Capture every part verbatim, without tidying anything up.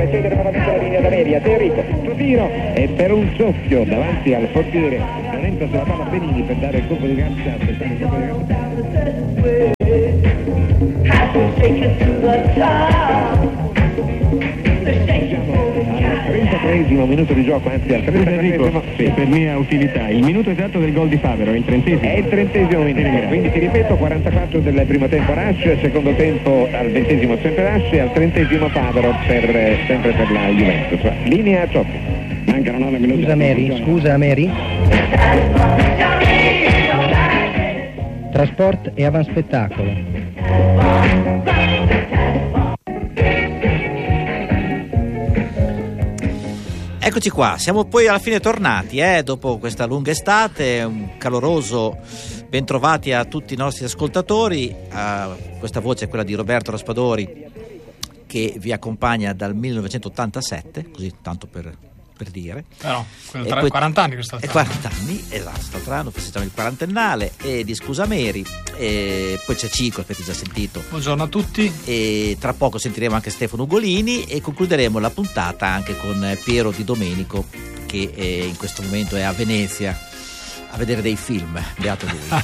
cedere nuovamente la linea da Neri a De Enrico, su tiro e per un soffio davanti al portiere non entra sulla palla Benini per dare il colpo di gamba, per dare il colpo di gamba. Al trentatreesimo minuto di gioco, anzi al trentaquattresimo, sì. Per mia utilità, il minuto esatto del gol di Favero, il trentesimo. È il trentesimo minuto, quindi ti ripeto, quarantaquattro del primo tempo Rush, secondo tempo al ventesimo sempre Rush e al trentesimo Favero per, sempre per la Juventus. Linea Cioppi. Mancano nove minuti. Scusa Mary, scusa Mary. Trasport e avanspettacolo. Eccoci qua, siamo poi alla fine tornati, eh, dopo questa lunga estate, un caloroso bentrovati a tutti i nostri ascoltatori. Uh, questa voce è quella di Roberto Raspadori che vi accompagna dal millenovecentottantasette, così tanto per, per dire. Però, quello tra quaranta anni questo è quaranta anni, esatto, quest'altro anno festeggiamo il quarantennale e di Scusa Mary, e poi c'è Cico che avete già sentito. Buongiorno a tutti. E tra poco sentiremo anche Stefano Ugolini e concluderemo la puntata anche con Piero Di Domenico che eh, in questo momento è a Venezia a vedere dei film, beato lui.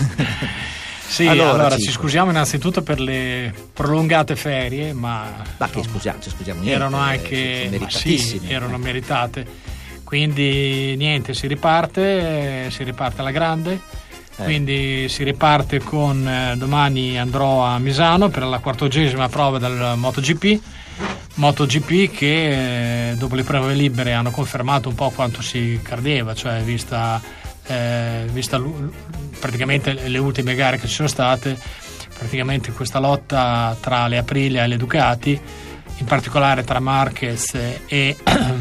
Sì, allora, allora ci scusiamo innanzitutto per le prolungate ferie, ma ma che scusiamo, ci scusiamo niente, erano anche eh, sì, erano meritate. Quindi niente, si riparte, si riparte alla grande. Eh. Quindi si riparte con eh, domani andrò a Misano per la quattordicesima prova del MotoGP. MotoGP che eh, dopo le prove libere hanno confermato un po' quanto si credeva, cioè vista eh, vista l- praticamente le ultime gare che ci sono state, praticamente questa lotta tra le Aprilia e le Ducati, in particolare tra Marquez e,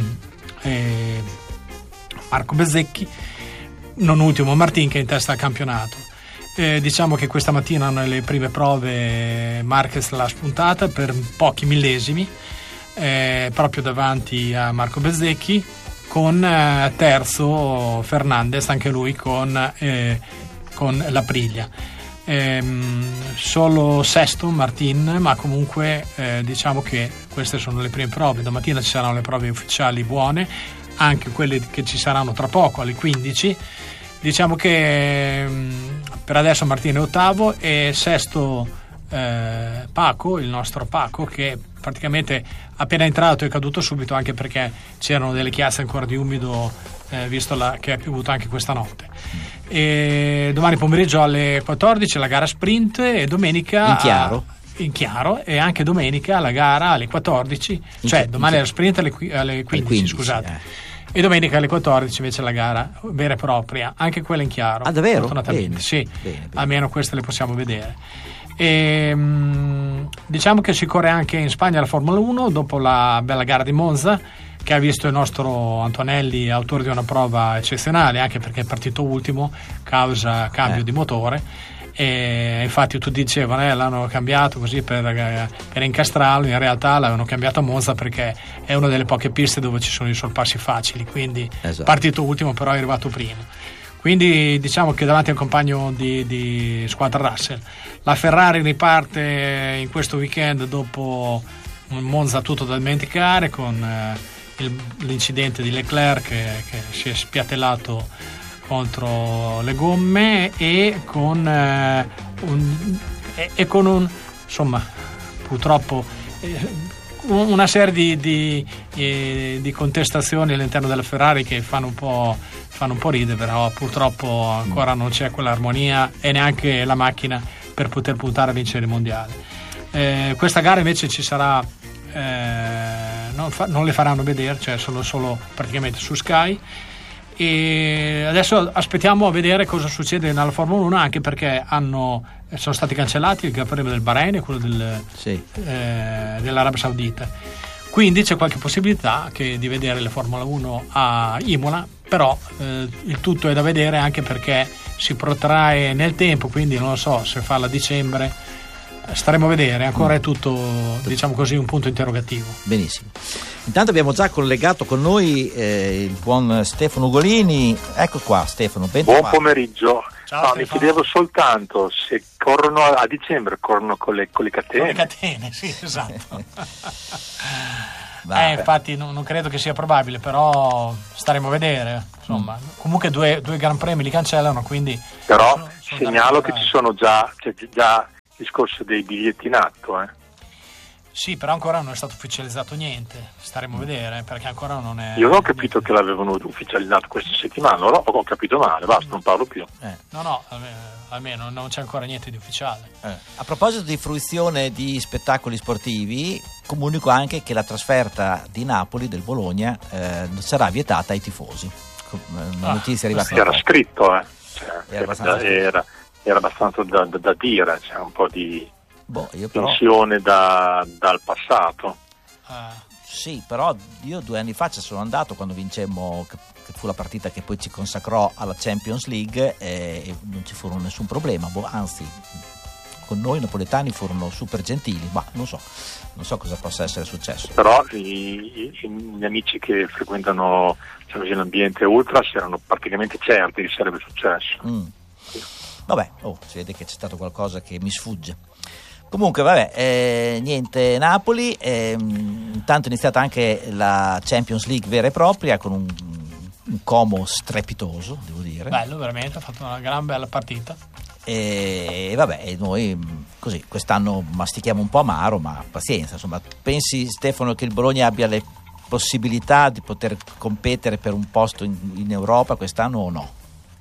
e Marco Bezzecchi, non ultimo Martin che è in testa al campionato. Eh, diciamo che questa mattina nelle prime prove Marquez l'ha spuntata per pochi millesimi, eh, proprio davanti a Marco Bezzecchi, con eh, terzo Fernandez, anche lui con, eh, con l'Aprilia. Eh, solo sesto Martin, ma comunque eh, diciamo che queste sono le prime prove. Domattina ci saranno le prove ufficiali buone, anche quelle che ci saranno tra poco alle quindici. Diciamo che mh, per adesso Martin è ottavo e sesto eh, Paco, il nostro Paco, che praticamente appena entrato è caduto subito, anche perché c'erano delle chiazze ancora di umido, eh, visto la, che ha piovuto anche questa notte. E domani pomeriggio alle quattordici la gara sprint e domenica in chiaro a, in chiaro e anche domenica la gara alle quattordici, in cioè chi, domani la sprint alle, alle quindici, quindici scusate eh. E domenica alle quattordici invece la gara vera e propria, anche quella in chiaro. Ah, davvero? Fortunatamente bene, sì, bene, bene. Almeno queste le possiamo vedere. E, mh, diciamo che si corre anche in Spagna la Formula uno dopo la bella gara di Monza, che ha visto il nostro Antonelli autore di una prova eccezionale, anche perché è partito ultimo causa cambio eh. di motore. E infatti tutti dicevano eh, l'hanno cambiato così per, per incastrarlo, in realtà l'avevano cambiato a Monza perché è una delle poche piste dove ci sono i sorpassi facili, quindi esatto. Partito ultimo però è arrivato primo, quindi diciamo che davanti al compagno di, di squadra Russell. La Ferrari riparte in questo weekend dopo un Monza tutto da dimenticare, con eh, il, l'incidente di Leclerc che, che si è spiattellato contro le gomme e con eh, un, e, e con un insomma purtroppo eh, una serie di, di, eh, di contestazioni all'interno della Ferrari che fanno un po' fanno un po' ridere, però purtroppo ancora non c'è quell'armonia e neanche la macchina per poter puntare a vincere il mondiale. Eh, questa gara invece ci sarà eh, non, fa, non le faranno vedere, cioè sono solo praticamente su Sky. E adesso aspettiamo a vedere cosa succede nella Formula uno, anche perché hanno, sono stati cancellati il Gran Premio del Bahrain e quello del, sì. eh, dell'Arabia Saudita, quindi c'è qualche possibilità che, di vedere la Formula uno a Imola, però eh, il tutto è da vedere, anche perché si protrae nel tempo, quindi non lo so se farla a dicembre, staremo a vedere, ancora è tutto, diciamo così, un punto interrogativo. Benissimo. Intanto abbiamo già collegato con noi eh, il buon Stefano Ugolini. Ecco qua Stefano, ben buon pomeriggio. Ciao, no, mi chiedevo soltanto se corrono a dicembre, corrono con le, con le catene. Con le catene, sì, esatto. Eh, infatti non, non credo che sia probabile, però staremo a vedere. Insomma, mm. comunque due, due Gran Premi li cancellano, quindi. Però sono, sono segnalo che ci sono già, c'è già il discorso dei biglietti in atto, eh. Sì, però ancora non è stato ufficializzato niente, staremo a vedere, perché ancora non è... Io non ho capito che l'avevano ufficializzato questa settimana, no? Ho capito male, basta, non parlo più. Eh. No, no, almeno non c'è ancora niente di ufficiale. Eh. A proposito di fruizione di spettacoli sportivi, comunico anche che la trasferta di Napoli, del Bologna, eh, sarà vietata ai tifosi. Una notizia arrivata da Era poco. scritto, eh. Cioè, Era abbastanza, era, era abbastanza da, da, da dire, c'è un po' di... Boh, io però... tensione da, dal passato. Ah. Sì, però io due anni fa ci sono andato quando vincemmo, che fu la partita che poi ci consacrò alla Champions League, e non ci furono nessun problema, boh, anzi con noi i napoletani furono super gentili, ma non so, non so cosa possa essere successo. Però i, i, gli amici che frequentano, diciamo così, l'ambiente ultras erano praticamente certi che sarebbe successo. Mm. Vabbè, oh, si vede che c'è stato qualcosa che mi sfugge. Comunque vabbè, eh, niente, Napoli, eh, intanto è iniziata anche la Champions League vera e propria con un, un Como strepitoso, devo dire. Bello, veramente, ha fatto una gran bella partita. E vabbè, noi così quest'anno mastichiamo un po' amaro, ma pazienza, insomma. Pensi, Stefano, che il Bologna abbia le possibilità di poter competere per un posto in, in Europa quest'anno o no?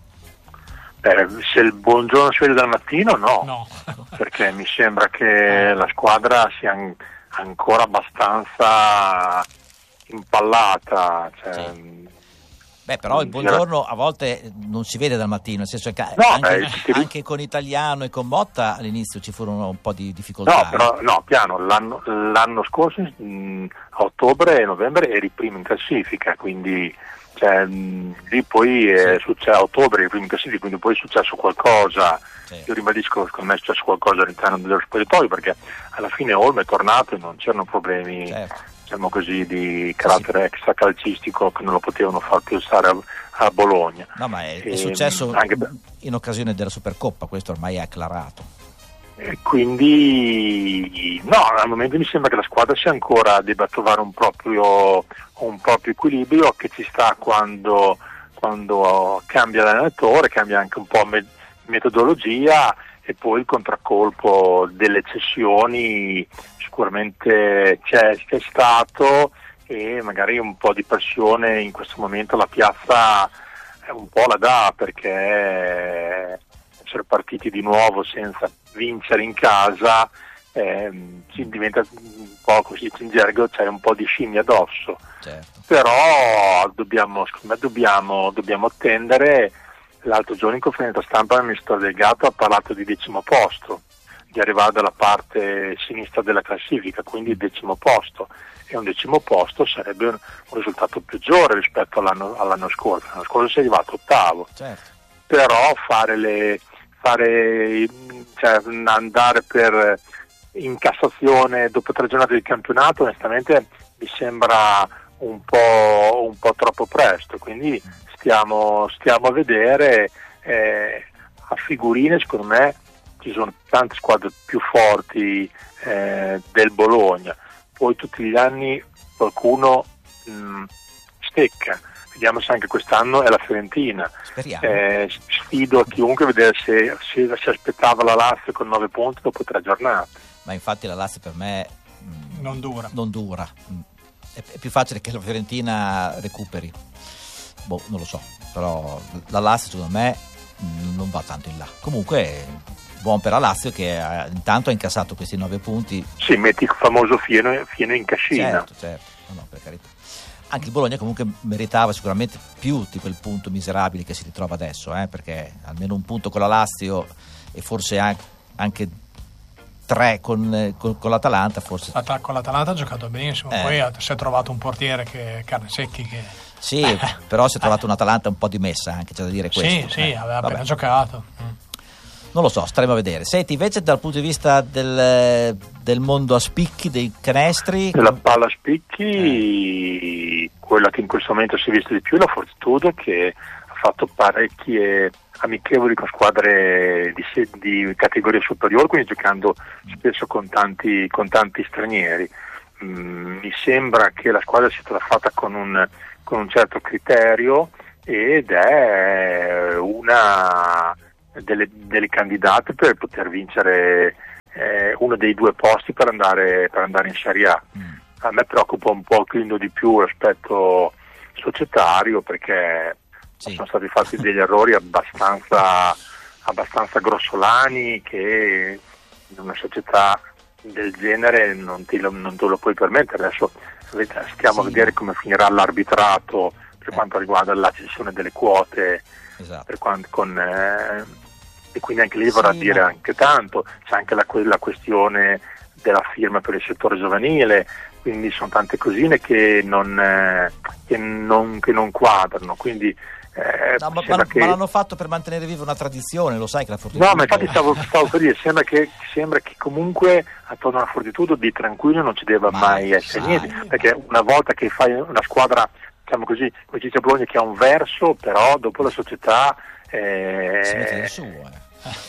Eh, se il buongiorno si vede dal mattino, no, no. Perché mi sembra che la squadra sia an- ancora abbastanza impallata. Cioè, sì. Beh, però il buongiorno a volte non si vede dal mattino, nel senso che no, anche, beh, anche con Italiano e con Motta all'inizio ci furono un po' di difficoltà. No, però no, piano, l'anno, l'anno scorso mh, a ottobre e novembre eri primo in classifica, quindi cioè, mh, lì poi è sì. successo a ottobre eri primo in classifica, quindi poi è successo qualcosa. Sì. Io ribadisco che secondo me è successo qualcosa all'interno dello spogliatoio, perché alla fine Olmo è tornato e non c'erano problemi, certo, diciamo così, di carattere sì. extracalcistico che non lo potevano far più stare a, a Bologna. No, ma è, è e, successo anche in occasione della Supercoppa, questo ormai è acclarato. E quindi no, al momento mi sembra che la squadra sia ancora debba trovare un proprio, un proprio equilibrio che ci sta quando, quando cambia l'allenatore, cambia anche un po' me- metodologia, e poi il contraccolpo delle cessioni sicuramente c'è, c'è stato, e magari un po' di pressione in questo momento la piazza un po' la dà, perché essere partiti di nuovo senza vincere in casa eh, si diventa un po' così in gergo, c'è un po' di scimmia addosso. Certo. Però dobbiamo, secondo me dobbiamo, dobbiamo attendere. L'altro giorno in conferenza stampa il ministro Del Gatto ha parlato di decimo posto, di arrivare dalla parte sinistra della classifica, quindi il decimo posto, e un decimo posto sarebbe un, un risultato peggiore rispetto all'anno, all'anno scorso. L'anno scorso si è arrivato ottavo, certo. Però fare le fare cioè andare per in Cassazione dopo tre giornate di campionato onestamente mi sembra un po', un po' troppo presto, quindi stiamo, stiamo a vedere. Eh, a figurine secondo me ci sono tante squadre più forti eh, del Bologna, poi tutti gli anni qualcuno mh, stecca. Vediamo se anche quest'anno è la Fiorentina. Eh, sfido a chiunque a vedere se, se si aspettava la Lazio con nove punti dopo tre giornate. Ma infatti la Lazio per me mh, non dura. Non dura. È, è più facile che la Fiorentina recuperi. Boh, non lo so. Però la Lazio secondo me mh, non va tanto in là. Comunque buon per la Lazio che ha, intanto ha incassato questi nove punti. Sì, metti il famoso fieno, fieno in cascina. Certo, certo. No, no, per carità. Anche il Bologna comunque meritava sicuramente più di quel punto miserabile che si ritrova adesso, eh, perché almeno un punto con la Lazio e forse anche, anche tre con, con, con l'Atalanta forse. Con l'Atalanta ha giocato benissimo, eh. Poi si è trovato un portiere che Carne Secchi che... Sì, però si è trovato un'Atalanta un po' dimessa anche, c'è da dire questo. Sì, sì, eh, aveva vabbè. appena giocato. Mm. Non lo so, staremo a vedere. Senti, invece dal punto di vista del, del mondo a spicchi, dei canestri... La palla a spicchi, eh. quella che in questo momento si è vista di più è la Fortitudo, che ha fatto parecchie amichevoli con squadre di, di categoria superiore, quindi giocando spesso con tanti, con tanti stranieri. mh, mi sembra che la squadra sia stata fatta con un, con un certo criterio ed è una delle, delle candidate per poter vincere eh, uno dei due posti per andare, per andare in Serie A. Mm. A me preoccupa un pochino di più l'aspetto societario, perché sì. sono stati fatti degli errori abbastanza, abbastanza grossolani che in una società del genere non, ti lo, non te lo puoi permettere. Adesso stiamo sì. a vedere come finirà l'arbitrato per eh. quanto riguarda la cessione delle quote, esatto. per quanto, con, eh, e quindi anche lì vorrà sì, dire ma... anche tanto. C'è anche la, la questione della firma per il settore giovanile, quindi sono tante cosine che non, eh, che non, che non quadrano, quindi eh, no, ma, ma, che... ma l'hanno fatto per mantenere viva una tradizione, lo sai che la Fortitudo... No, ma infatti stavo, stavo per dire, sembra che, sembra che comunque attorno alla Fortitudo di tranquillo non ci deva ma mai essere sai, niente, perché una volta che fai una squadra, diciamo così, come dice Bologna, che ha un verso, però dopo la società eh, si mette nel suo, eh.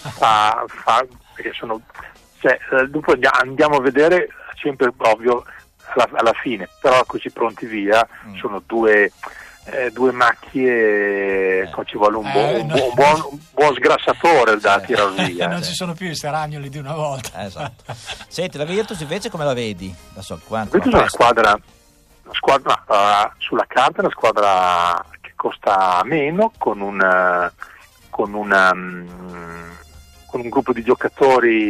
fa, fa, perché sono, cioè, dopo andiamo a vedere, sempre ovvio, alla, alla fine, però così pronti via, mm. sono due... Eh, due macchie, eh. ci vuole un buon, eh, un, buon, un, buon, un buon sgrassatore da tirare via. Non eh. ci sono più i seragnoli di una volta. Eh, esatto. Senti, la Virtus invece come la vedi? La so, la Virtus è una squadra, una squadra uh, sulla carta è una squadra che costa meno, con un, con una, um, con un gruppo di giocatori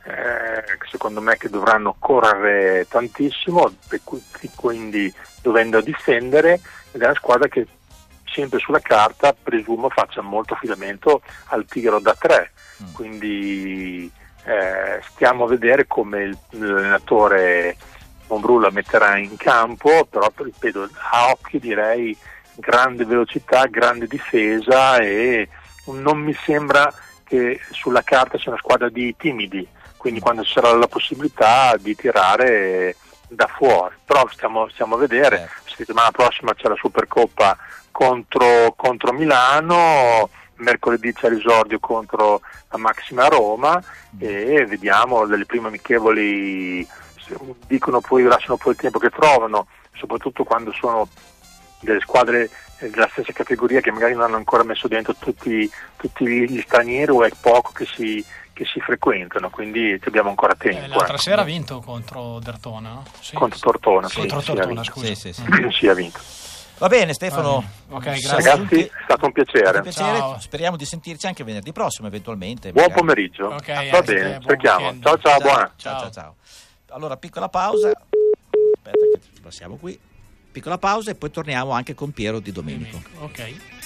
eh, che secondo me che dovranno correre tantissimo, e quindi dovendo difendere, ed è una squadra che sempre sulla carta presumo faccia molto affidamento al tiro da tre, mm. quindi eh, stiamo a vedere come il, l'allenatore Monbrù la metterà in campo, però ripeto, a occhio direi grande velocità, grande difesa, e non mi sembra che sulla carta sia una squadra di timidi, quindi quando ci sarà la possibilità di tirare da fuori, però stiamo, stiamo a vedere. Eh. Settimana prossima c'è la Supercoppa contro, contro Milano, mercoledì c'è l'esordio contro la Maxima Roma, mm. e vediamo delle prime amichevoli, dicono poi, lasciano poi il tempo che trovano, soprattutto quando sono delle squadre della stessa categoria che magari non hanno ancora messo dentro tutti, tutti gli stranieri, o è poco che si che si frequentano, quindi abbiamo ancora tempo. Eh, l'altra ecco. sera ha vinto contro Dertona, no? Sì, contro Tortona, sì, sì, contro sì, Tortona, scusa. Sì, sì, sì. Mm. sì, ha vinto. Va bene Stefano, Va bene. Okay, ragazzi, è stato un piacere. Un piacere. Ciao. Speriamo di sentirci anche venerdì prossimo eventualmente. Buon magari. pomeriggio. Okay, va bene, cerchiamo. Ciao, ciao, ciao, buona. Ciao, ciao, ciao. Allora, piccola pausa. Aspetta che passiamo qui. Piccola pausa e poi torniamo anche con Piero Di Domenico. Ok.